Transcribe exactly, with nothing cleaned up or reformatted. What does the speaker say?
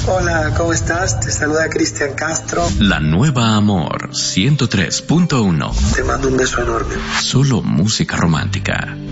Hola, ¿cómo estás? Te saluda Cristian Castro. La Nueva Amor ciento tres punto uno. Te mando un beso enorme. Solo música romántica.